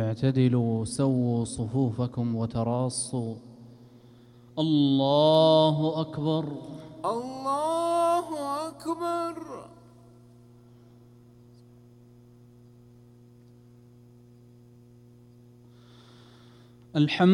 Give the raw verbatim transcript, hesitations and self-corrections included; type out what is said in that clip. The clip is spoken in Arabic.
اعتدلوا سووا صفوفكم وتراصوا. الله أكبر الله أكبر. الحمد